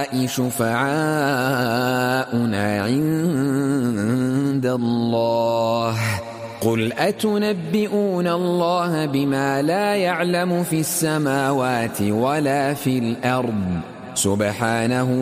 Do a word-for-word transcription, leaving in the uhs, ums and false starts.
شفعاؤنا عند الله قل أتنبئون الله بما لا يعلم في السماوات ولا في الأرض سبحانه